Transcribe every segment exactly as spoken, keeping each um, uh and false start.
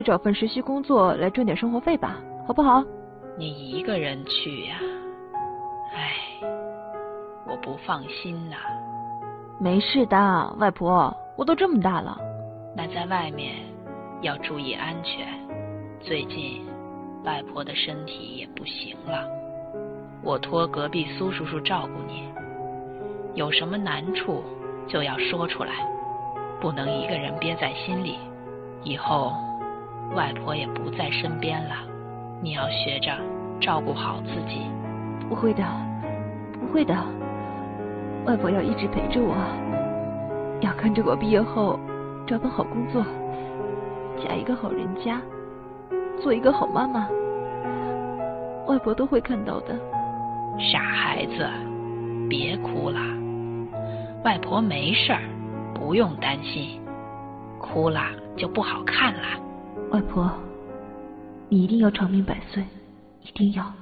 找份实习工作来赚点生活费吧，好不好？ 你一个人去呀？唉，我不放心呐。 没事的，外婆，我都这么大了。 那在外面要注意安全。最近外婆的身体也不行了，我托隔壁苏叔叔照顾你，有什么难处就要说出来，不能一个人憋在心里。以后外婆也不在身边了，你要学着照顾好自己。 不会的，不会的，外婆要一直陪着我，要看着我毕业后找份好工作，嫁一个好人家，做一个好妈妈，外婆都会看到的。 傻孩子，别哭了，外婆没事儿，不用担心，哭了就不好看了。 外婆，你一定要长命百岁，一定要。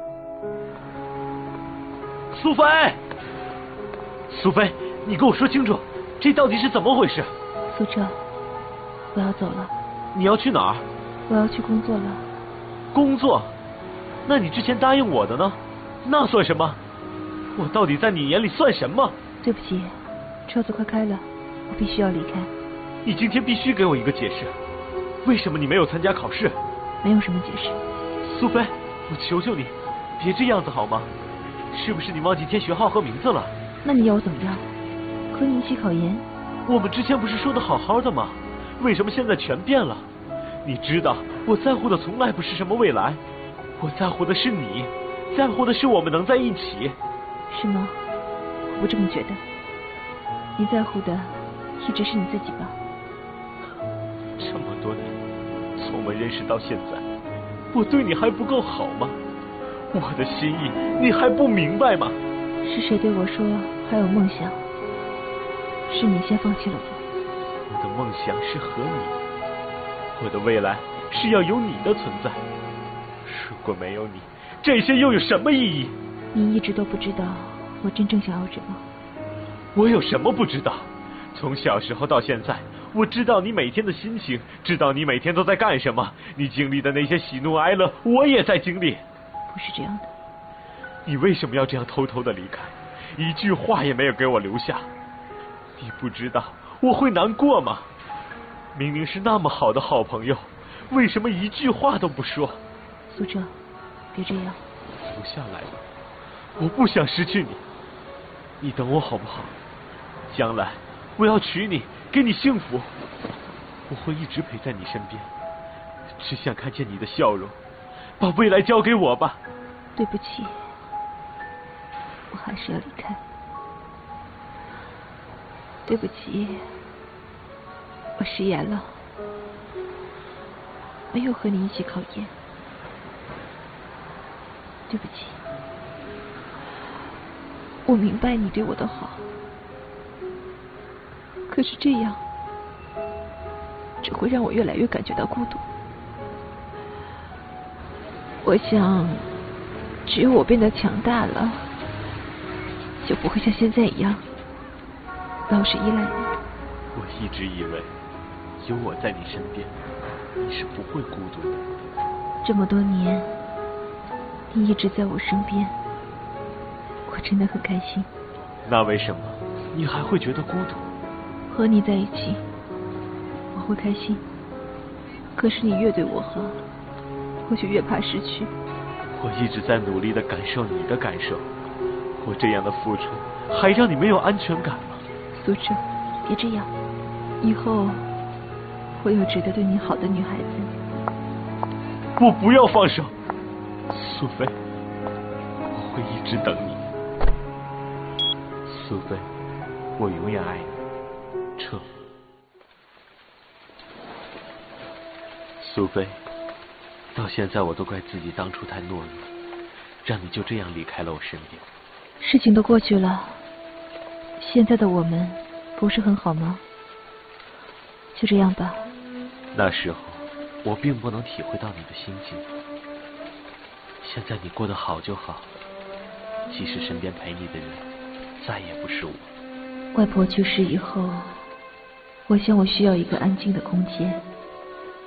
苏菲，苏菲，你跟我说清楚，这到底是怎么回事？ 苏澈，我要走了。 你要去哪儿？ 我要去工作了。 工作？那你之前答应我的呢？那算什么？我到底在你眼里算什么？ 对不起，车子快开了，我必须要离开。 你今天必须给我一个解释，为什么你没有参加考试？ 没有什么解释。 苏菲，我求求你，别这样子好吗？是不是你忘记填学号和名字了？ 那你要我怎么样？和你一起考研？ 我们之前不是说的好好的吗？为什么现在全变了？你知道我在乎的从来不是什么未来，我在乎的是你，在乎的是我们能在一起。 是吗？我不这么觉得，你在乎的一直是你自己吧。 这么多年，从我们认识到现在，我对你还不够好吗？我的心意你还不明白吗？ 是谁对我说还有梦想？是你先放弃了我。 我的梦想是和你，我的未来是要有你的存在。如果没有你，这些又有什么意义？ 你一直都不知道我真正想要什么。 我有什么不知道？从小时候到现在，我知道你每天的心情，知道你每天都在干什么，你经历的那些喜怒哀乐，我也在经历。 不是这样的。 你为什么要这样偷偷的离开？一句话也没有给我留下。你不知道我会难过吗？明明是那么好的好朋友，为什么一句话都不说？ 苏澈，别这样。 留下来吧，我不想失去你。你等我好不好？将来我要娶你，给你幸福，我会一直陪在你身边，只想看见你的笑容。把未来交给我吧。 对不起，我还是要离开。对不起，我食言了，没有和你一起考研。对不起，我明白你对我的好，可是这样只会让我越来越感觉到孤独。我想，只有我变得强大了，就不会像现在一样老是依赖你。 我一直以为有我在你身边，你是不会孤独的。 这么多年，你一直在我身边，我真的很开心。 那为什么你还会觉得孤独？ 和你在一起，我会开心。可是你越对我好，我就越怕失去。 我一直在努力的感受你的感受，我这样的付出还让你没有安全感吗？ 苏澈，别这样，以后会有值得对你好的女孩子。 我不要放手，苏菲，我会一直等你。苏菲，我永远爱你。撤。苏菲，到现在我都怪自己当初太懦弱，让你就这样离开了我身边。 事情都过去了，现在的我们不是很好吗？就这样吧。 那时候我并不能体会到你的心境，现在你过得好就好，即使身边陪你的人再也不是我。 外婆去世以后，我想我需要一个安静的空间。